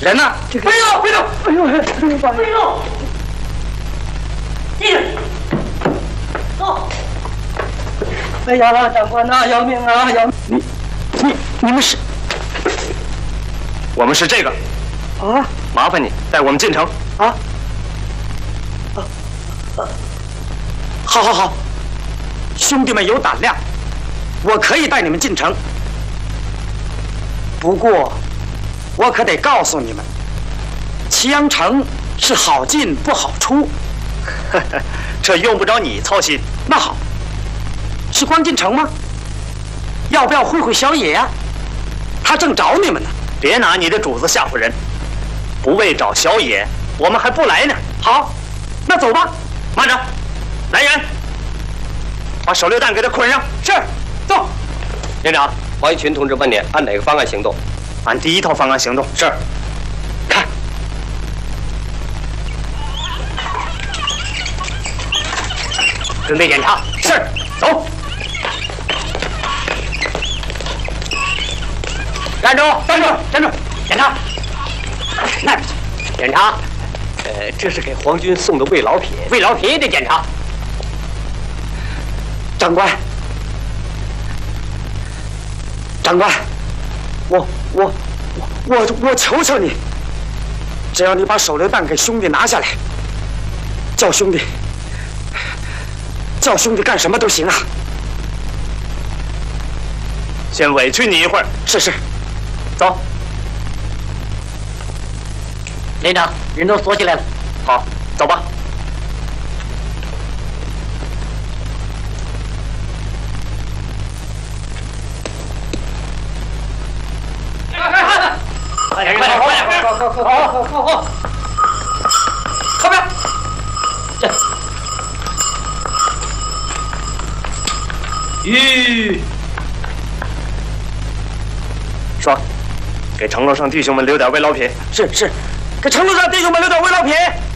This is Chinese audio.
人呢？ 别动！别动！哎呦！别动！进去。走。哎呀，长官呐，要命啊！要你们是？我们是这个。 啊！ 麻烦你带我们进城。 啊！好，兄弟们有胆量，我可以带你们进城。不过，我可得告诉你们，祁阳城是好进不好出。 这用不着你操心。 那好，是光进城吗？要不要会会小野呀？他正找你们呢。 别拿你的主子吓唬人，不为找小野，我们还不来呢。 好，那走吧。 慢着，来人，把手榴弹给他捆上。 是，走。 连长，王一群同志问你按哪个方案行动？ 按第一套方案行动。 是。 看， 准备检查。 是，走。 站住！ 站住！检查。那边去。 检查。这是给皇军送的慰劳品。慰劳品也得检查。 长官，我求求你，只要你把手榴弹给兄弟拿下来，叫兄弟干什么都行啊。 先委屈你一会儿。 是。 走。 连长，人都锁起来了。 好，走吧。 快点！好！ 后边。 说，给城楼上弟兄们留点慰劳品。 是，给城楼上弟兄们留点慰劳品。